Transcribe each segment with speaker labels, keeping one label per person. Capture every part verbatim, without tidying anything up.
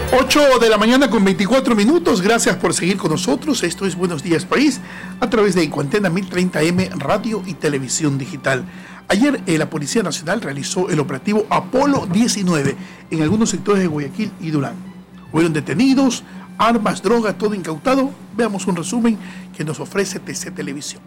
Speaker 1: ocho de la mañana con veinticuatro minutos. Gracias por seguir con nosotros. Esto es Buenos Días País a través de Icuantena mil treinta eme, radio y televisión digital. Ayer eh, la Policía Nacional realizó el operativo Apolo diecinueve en algunos sectores de Guayaquil y Durán. Fueron detenidos, armas, droga, todo incautado. Veamos un resumen que nos ofrece T C Televisión.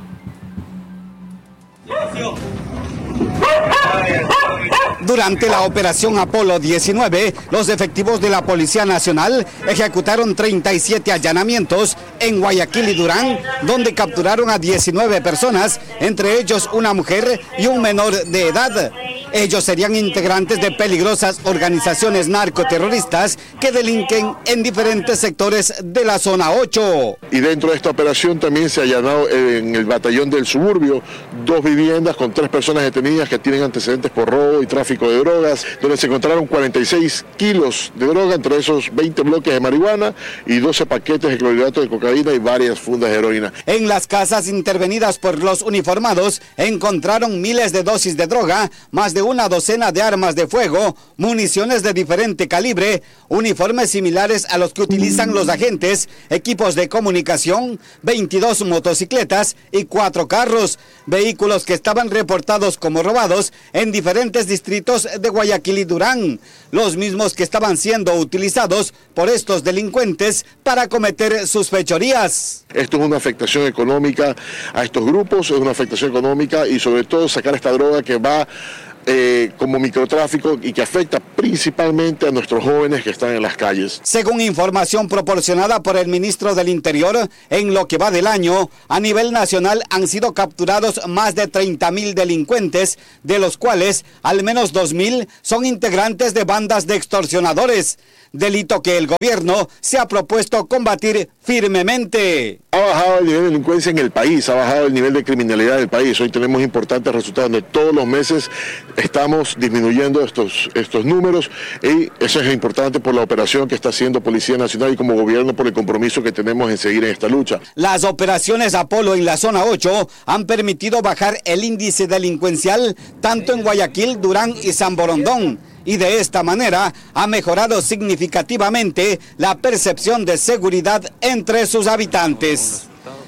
Speaker 2: Durante la operación Apolo diecinueve, los efectivos de la Policía Nacional ejecutaron treinta y siete allanamientos en Guayaquil y Durán, donde capturaron a diecinueve personas, entre ellos una mujer y un menor de edad. Ellos serían integrantes de peligrosas organizaciones narcoterroristas que delinquen en diferentes sectores de la zona ocho.
Speaker 3: Y dentro de esta operación también se ha allanado en el batallón del suburbio dos viviendas con tres personas detenidas que tienen antecedentes por robo y tráfico de drogas, donde se encontraron cuarenta y seis kilos de droga, entre esos veinte bloques de marihuana y doce paquetes de clorhidrato de cocaína y varias fundas de heroína.
Speaker 2: En las casas intervenidas por los uniformados encontraron miles de dosis de droga, más de una docena de armas de fuego, municiones de diferente calibre, uniformes similares a los que utilizan los agentes, equipos de comunicación, veintidós motocicletas y cuatro carros, vehículos que estaban reportados como robados en diferentes distritos de Guayaquil y Durán, los mismos que estaban siendo utilizados por estos delincuentes para cometer sus fechorías.
Speaker 3: Esto es una afectación económica a estos grupos, es una afectación económica y sobre todo sacar esta droga que va Eh, como microtráfico y que afecta principalmente a nuestros jóvenes que están en las calles.
Speaker 2: Según información proporcionada por el ministro del Interior, en lo que va del año, a nivel nacional han sido capturados más de treinta mil delincuentes, de los cuales al menos dos mil son integrantes de bandas de extorsionadores, delito que el gobierno se ha propuesto combatir firmemente.
Speaker 3: Ha bajado el nivel de delincuencia en el país, ha bajado el nivel de criminalidad del país. Hoy tenemos importantes resultados donde todos los meses estamos disminuyendo estos, estos números y eso es importante por la operación que está haciendo Policía Nacional y como gobierno por el compromiso que tenemos en seguir en esta lucha.
Speaker 2: Las operaciones Apolo en la zona ocho han permitido bajar el índice delincuencial tanto en Guayaquil, Durán y San Borondón, y de esta manera ha mejorado significativamente la percepción de seguridad entre sus habitantes.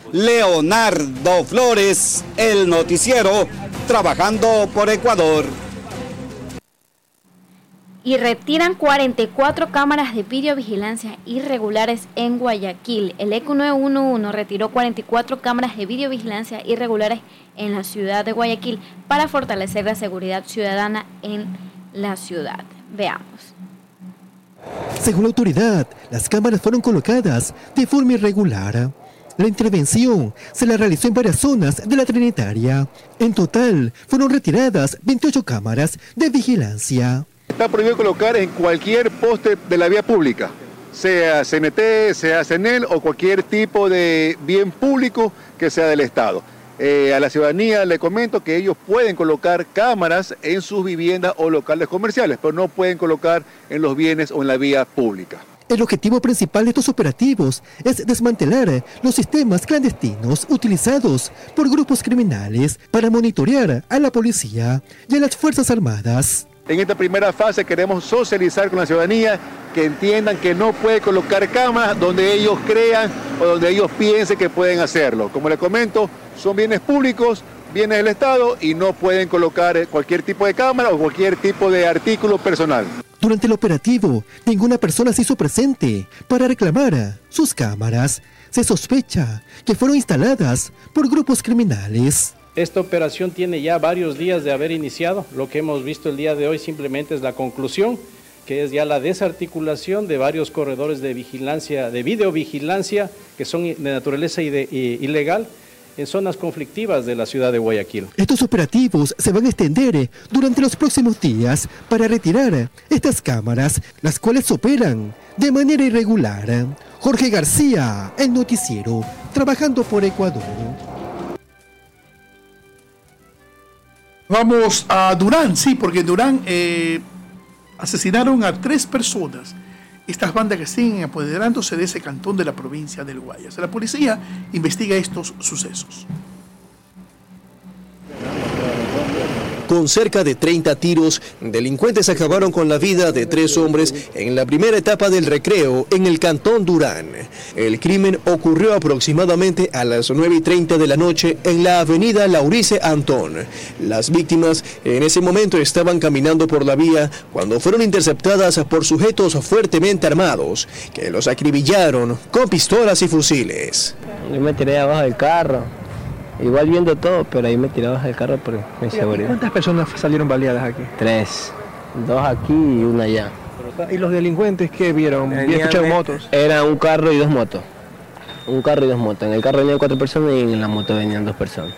Speaker 2: Leonardo Flores, el noticiero, trabajando por Ecuador.
Speaker 4: Y retiran cuarenta y cuatro cámaras de videovigilancia irregulares en Guayaquil. El E C U nueve uno uno retiró cuarenta y cuatro cámaras de videovigilancia irregulares en la ciudad de Guayaquil para fortalecer la seguridad ciudadana en la ciudad. Veamos.
Speaker 5: Según la autoridad, las cámaras fueron colocadas de forma irregular. La intervención se la realizó en varias zonas de la Trinitaria. En total, fueron retiradas veintiocho cámaras de vigilancia.
Speaker 6: Está prohibido colocar en cualquier poste de la vía pública, sea C N T, sea C N E L o cualquier tipo de bien público que sea del Estado. Eh, a la ciudadanía le comento que ellos pueden colocar cámaras en sus viviendas o locales comerciales, pero no pueden colocar en los bienes o en la vía pública.
Speaker 5: El objetivo principal de estos operativos es desmantelar los sistemas clandestinos utilizados por grupos criminales para monitorear a la policía y a las Fuerzas Armadas.
Speaker 6: En esta primera fase queremos socializar con la ciudadanía, que entiendan que no puede colocar cámaras donde ellos crean o donde ellos piensen que pueden hacerlo. Como les comento, son bienes públicos, bienes del Estado y no pueden colocar cualquier tipo de cámara o cualquier tipo de artículo personal.
Speaker 5: Durante el operativo, ninguna persona se hizo presente para reclamar sus cámaras. Se sospecha que fueron instaladas por grupos criminales.
Speaker 7: Esta operación tiene ya varios días de haber iniciado. Lo que hemos visto el día de hoy simplemente es la conclusión, que es ya la desarticulación de varios corredores de vigilancia, de videovigilancia, que son de naturaleza ide- ilegal en zonas conflictivas de la ciudad de Guayaquil.
Speaker 5: Estos operativos se van a extender durante los próximos días para retirar estas cámaras, las cuales operan de manera irregular. Jorge García, el noticiero, trabajando por Ecuador.
Speaker 1: Vamos a Durán, sí, porque en Durán eh, asesinaron a tres personas. Estas bandas que siguen apoderándose de ese cantón de la provincia del Guayas. La policía investiga estos sucesos.
Speaker 8: Con cerca de treinta tiros, delincuentes acabaron con la vida de tres hombres en la primera etapa del recreo en el cantón Durán. El crimen ocurrió aproximadamente a las nueve y treinta de la noche en la avenida Laurice Antón. Las víctimas en ese momento estaban caminando por la vía cuando fueron interceptadas por sujetos fuertemente armados que los acribillaron con pistolas y fusiles.
Speaker 9: Yo me tiré abajo del carro, igual viendo todo, pero ahí me tiré abajo del carro por mi seguridad.
Speaker 10: ¿Cuántas personas salieron baleadas aquí?
Speaker 9: Tres, dos aquí y una allá.
Speaker 10: ¿Y los delincuentes qué vieron? ¿Escucharon motos?
Speaker 9: Era un carro y dos motos. Un carro y dos motos. En el carro venían cuatro personas y en la moto venían dos personas.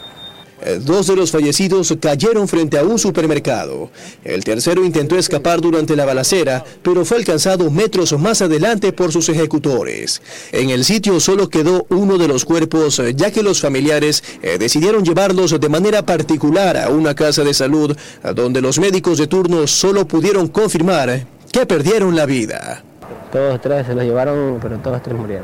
Speaker 8: Dos de los fallecidos cayeron frente a un supermercado. El tercero intentó escapar durante la balacera, pero fue alcanzado metros más adelante por sus ejecutores. En el sitio solo quedó uno de los cuerpos, ya que los familiares eh, decidieron llevarlos de manera particular a una casa de salud, donde los médicos de turno solo pudieron confirmar que perdieron la vida.
Speaker 9: Todos tres se los llevaron, pero todos tres murieron.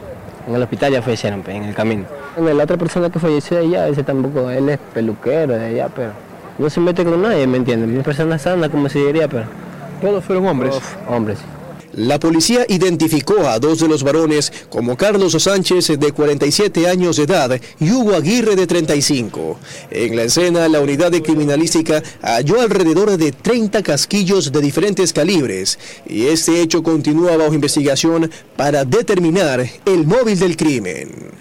Speaker 9: En el hospital ya fallecieron, en el camino. La otra persona que falleció de allá, ese tampoco, él es peluquero de allá, pero no se mete con nadie, ¿me entiendes? Una persona sana, como se diría, pero...
Speaker 10: ¿Todos fueron hombres?
Speaker 9: Todos hombres.
Speaker 8: La policía identificó a dos de los varones como Carlos Sánchez, de cuarenta y siete años de edad, y Hugo Aguirre, de treinta y cinco. En la escena, la unidad de criminalística halló alrededor de treinta casquillos de diferentes calibres, y este hecho continúa bajo investigación para determinar el móvil del crimen.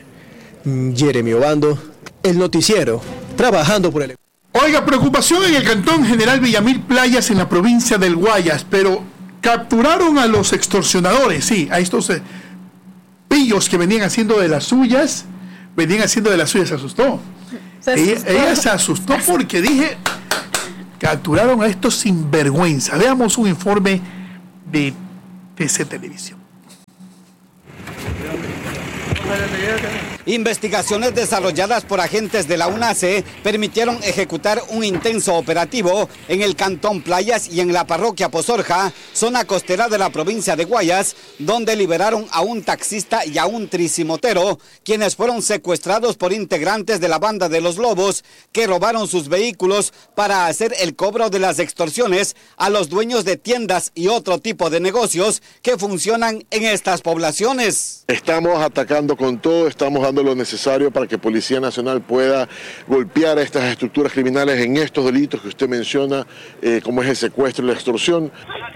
Speaker 8: Jeremy Obando, El Noticiero, trabajando por el...
Speaker 1: Oiga, preocupación en el cantón General Villamil Playas, en la provincia del Guayas, pero capturaron a los extorsionadores, sí, a estos eh, pillos que venían haciendo de las suyas, venían haciendo de las suyas, se asustó. Se ella, asustó. ella se asustó porque dije, capturaron a estos sinvergüenza. Veamos un informe de T C Televisión.
Speaker 2: Investigaciones desarrolladas por agentes de la UNACE permitieron ejecutar un intenso operativo en el cantón Playas y en la parroquia Pozorja, zona costera de la provincia de Guayas, donde liberaron a un taxista y a un tricimotero, quienes fueron secuestrados por integrantes de la banda de los Lobos, que robaron sus vehículos para hacer el cobro de las extorsiones a los dueños de tiendas y otro tipo de negocios que funcionan en estas poblaciones.
Speaker 3: Estamos atacando con todo, estamos dando lo necesario para que Policía Nacional pueda golpear a estas estructuras criminales en estos delitos que usted menciona, eh, como es el secuestro y la extorsión.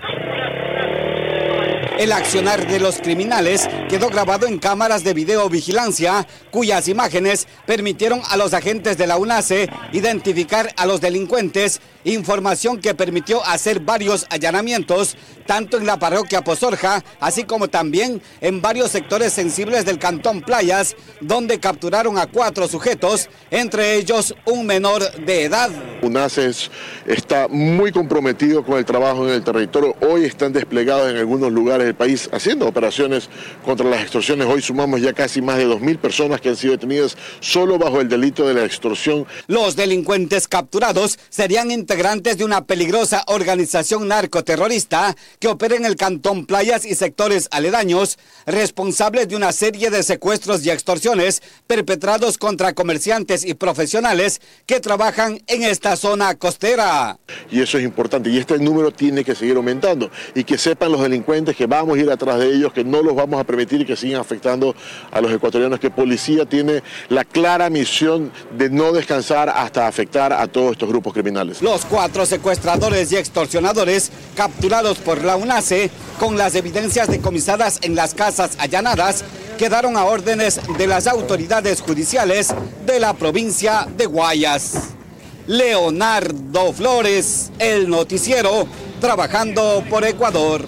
Speaker 2: El accionar de los criminales quedó grabado en cámaras de videovigilancia, cuyas imágenes permitieron a los agentes de la UNACE identificar a los delincuentes, información que permitió hacer varios allanamientos, tanto en la parroquia Pozorja, así como también en varios sectores sensibles del cantón Playas, donde capturaron a cuatro sujetos, entre ellos un menor de edad.
Speaker 3: UNACE está muy comprometido con el trabajo en el territorio. Hoy están desplegados en algunos lugares del país haciendo operaciones contra las extorsiones. Hoy sumamos ya casi más de dos mil personas que han sido detenidas solo bajo el delito de la extorsión.
Speaker 2: Los delincuentes capturados serían integrantes de una peligrosa organización narcoterrorista que opera en el cantón Playas y sectores aledaños, responsables de una serie de secuestros y extorsiones perpetrados contra comerciantes y profesionales que trabajan en esta zona costera.
Speaker 3: Y eso es importante, y este número tiene que seguir aumentando, y que sepan los delincuentes que vamos a ir atrás de ellos, que no los vamos a permitir y que sigan afectando a los ecuatorianos, que policía tiene la clara misión de no descansar hasta afectar a todos estos grupos criminales.
Speaker 2: Los cuatro secuestradores y extorsionadores capturados por la UNACE, con las evidencias decomisadas en las casas allanadas, quedaron a órdenes de las autoridades judiciales de la provincia de Guayas. Leonardo Flores, El Noticiero, trabajando por Ecuador.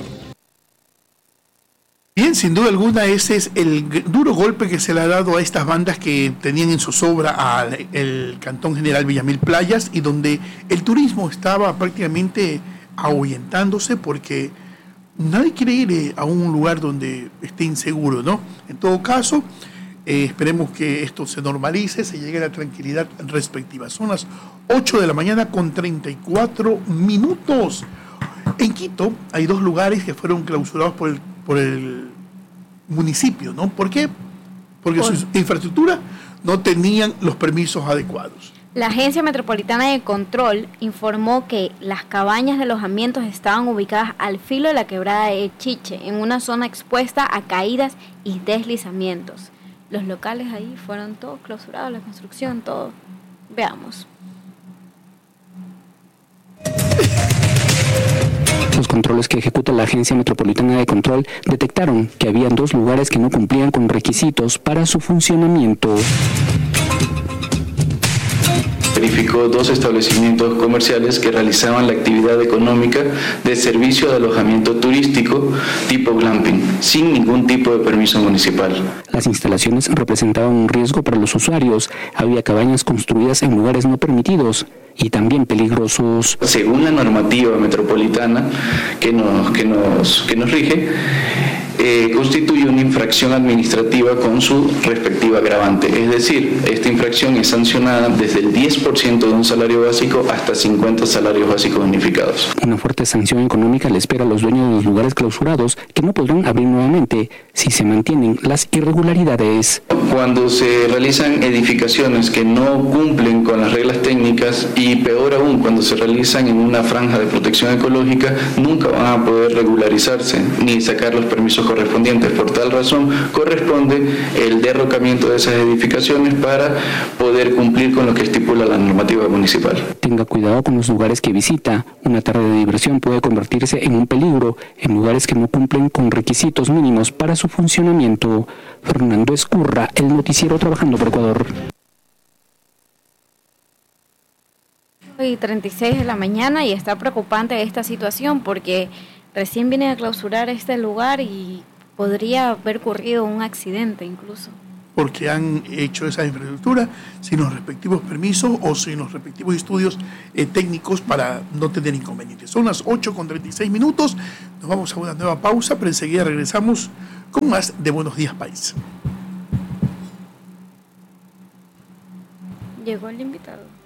Speaker 1: Bien, sin duda alguna ese es el duro golpe que se le ha dado a estas bandas que tenían en su sobra al el Cantón General Villamil Playas, y donde el turismo estaba prácticamente ahuyentándose porque nadie quiere ir a un lugar donde esté inseguro, ¿no? En todo caso, eh, esperemos que esto se normalice, se llegue a la tranquilidad respectiva. Son las ocho de la mañana con treinta y cuatro minutos. En Quito hay dos lugares que fueron clausurados por el, por el municipio, ¿no? ¿Por qué? Porque su infraestructura no tenían los permisos adecuados.
Speaker 4: La Agencia Metropolitana de Control informó que las cabañas de alojamientos estaban ubicadas al filo de la quebrada de Chiche, en una zona expuesta a caídas y deslizamientos. Los locales ahí fueron todos clausurados, la construcción, todo. Veamos.
Speaker 11: Los controles que ejecuta la Agencia Metropolitana de Control detectaron que había dos lugares que no cumplían con requisitos para su funcionamiento.
Speaker 12: Verificó dos establecimientos comerciales que realizaban la actividad económica de servicio de alojamiento turístico tipo glamping, sin ningún tipo de permiso municipal.
Speaker 11: Las instalaciones representaban un riesgo para los usuarios. Había cabañas construidas en lugares no permitidos y también peligrosos.
Speaker 12: Según la normativa metropolitana que nos, que nos, que nos rige, Eh, constituye una infracción administrativa con su respectiva agravante. Es decir, esta infracción es sancionada desde el diez por ciento de un salario básico hasta cincuenta salarios básicos unificados.
Speaker 11: Una fuerte sanción económica le espera a los dueños de los lugares clausurados, que no podrán abrir nuevamente si se mantienen las irregularidades.
Speaker 12: Cuando se realizan edificaciones que no cumplen con las reglas técnicas y peor aún cuando se realizan en una franja de protección ecológica, nunca van a poder regularizarse ni sacar los permisos correspondientes. Por tal razón, corresponde el derrocamiento de esas edificaciones para poder cumplir con lo que estipula la normativa municipal.
Speaker 11: Tenga cuidado con los lugares que visita. Una tarde de diversión puede convertirse en un peligro en lugares que no cumplen con requisitos mínimos para su funcionamiento. Fernando Escurra, el noticiero Trabajando por Ecuador.
Speaker 4: Hoy treinta y seis de la mañana y está preocupante esta situación porque recién viene a clausurar este lugar y podría haber ocurrido un accidente incluso.
Speaker 1: Porque han hecho esa infraestructura sin los respectivos permisos o sin los respectivos estudios eh, técnicos para no tener inconvenientes. Son las ocho con treinta y seis minutos, nos vamos a una nueva pausa, pero enseguida regresamos con más de Buenos Días País.
Speaker 4: Llegó el invitado.